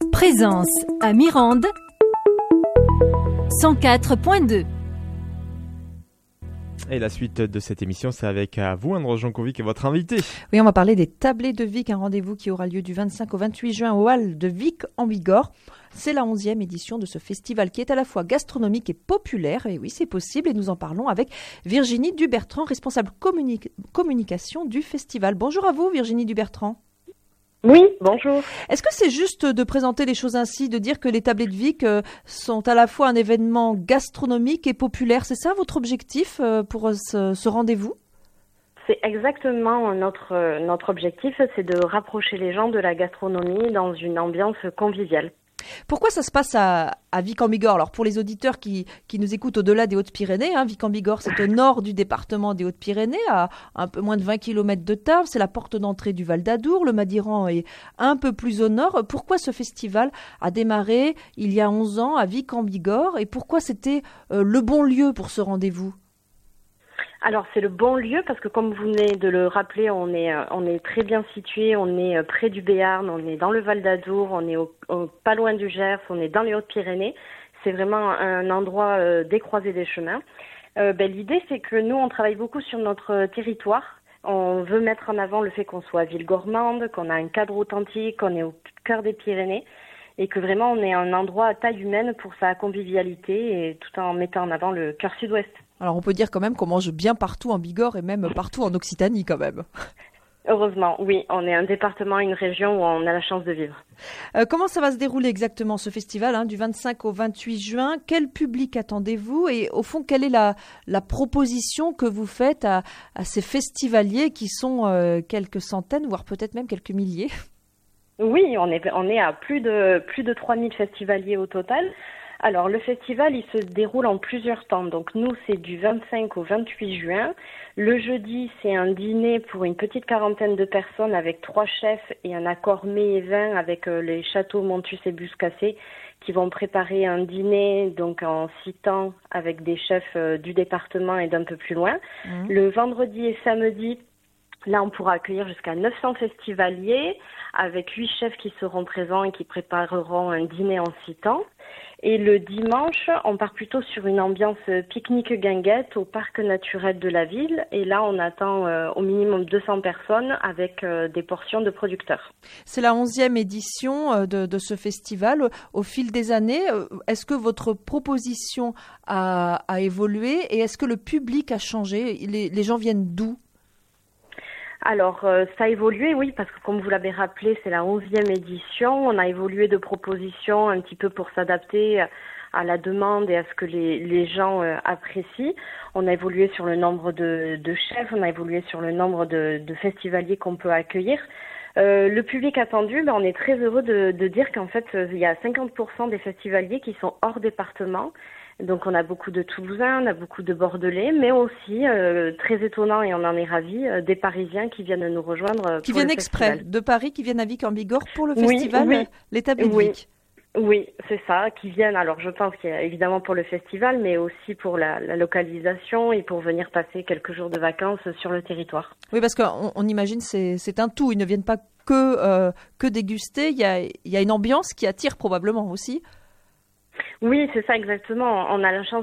Présence à Mirande 104.2. Et la suite de cette émission, c'est avec vous, Anne-Rose Jankovic, et votre invité. Oui, on va parler des Tablés de Vic, un rendez-vous qui aura lieu du 25 au 28 juin au Hall de Vic en Bigorre. C'est la 11e édition de ce festival qui est à la fois gastronomique et populaire. Et oui, c'est possible et nous en parlons avec Virginie Dubertrand, responsable communication du festival. Bonjour à vous, Virginie Dubertrand. Oui, bonjour. Est-ce que c'est juste de présenter les choses ainsi, de dire que les Tablés de Vic sont à la fois un événement gastronomique et populaire? C'est ça votre objectif pour ce rendez-vous? C'est exactement notre objectif, c'est de rapprocher les gens de la gastronomie dans une ambiance conviviale. Pourquoi ça se passe à Vic-en-Bigorre? Alors pour les auditeurs qui nous écoutent au-delà des Hautes-Pyrénées, Vic-en-Bigorre c'est au nord du département des Hautes-Pyrénées, à un peu moins de 20 km de Tarbes, c'est la porte d'entrée du Val d'Adour, le Madiran est un peu plus au nord. Pourquoi ce festival a démarré il y a 11 ans à Vic-en-Bigorre et pourquoi c'était le bon lieu pour ce rendez-vous? Alors c'est le bon lieu parce que comme vous venez de le rappeler, on est très bien situé, on est près du Béarn, on est dans le Val d'Adour, on est pas loin du Gers, on est dans les Hautes-Pyrénées. C'est vraiment un endroit des croisées des chemins. L'idée c'est que nous on travaille beaucoup sur notre territoire. On veut mettre en avant le fait qu'on soit ville gourmande, qu'on a un cadre authentique, qu'on est au cœur des Pyrénées et que vraiment on est un endroit à taille humaine pour sa convivialité et tout en mettant en avant le cœur sud-ouest. Alors on peut dire quand même qu'on mange bien partout en Bigorre et même partout en Occitanie quand même. Heureusement, oui, on est un département, une région où on a la chance de vivre. Comment ça va se dérouler exactement ce festival du 25 au 28 juin? Quel public attendez-vous? Et au fond, quelle est la proposition que vous faites à ces festivaliers qui sont quelques centaines, voire peut-être même quelques milliers? Oui, on est à plus de 3000 festivaliers au total. Alors, le festival, il se déroule en plusieurs temps. Donc, nous, c'est du 25 au 28 juin. Le jeudi, c'est un dîner pour une petite quarantaine de personnes avec 3 chefs et un accord mets et vin avec les châteaux Montus et Buscacé qui vont préparer un dîner donc en 6 temps avec des chefs du département et d'un peu plus loin. Le vendredi et samedi, là, on pourra accueillir jusqu'à 900 festivaliers avec 8 chefs qui seront présents et qui prépareront un dîner en 6 temps. Et le dimanche, on part plutôt sur une ambiance pique-nique guinguette au parc naturel de la ville. Et là, on attend au minimum 200 personnes avec des portions de producteurs. C'est la 11e édition de ce festival. Au fil des années, est-ce que votre proposition a évolué et est-ce que le public a changé? Les gens viennent d'où? Alors, ça a évolué, oui, parce que comme vous l'avez rappelé, c'est la 11e édition. On a évolué de propositions un petit peu pour s'adapter à la demande et à ce que les gens apprécient. On a évolué sur le nombre de chefs, on a évolué sur le nombre de festivaliers qu'on peut accueillir. Le public attendu, on est très heureux de dire qu'en fait, il y a 50% des festivaliers qui sont hors département. Donc on a beaucoup de Toulousains, on a beaucoup de Bordelais, mais aussi, très étonnant et on en est ravis, des Parisiens qui viennent nous rejoindre. Qui viennent exprès de Paris, qui viennent à Vic-en-Bigorre pour le festival, les Tablés de Vic. Oui, c'est ça, qui viennent. Alors je pense qu'il y a évidemment pour le festival, mais aussi pour la localisation et pour venir passer quelques jours de vacances sur le territoire. Oui, parce qu'on imagine c'est un tout, ils ne viennent pas que déguster, il y a une ambiance qui attire probablement aussi. Oui, c'est ça exactement. On a la chance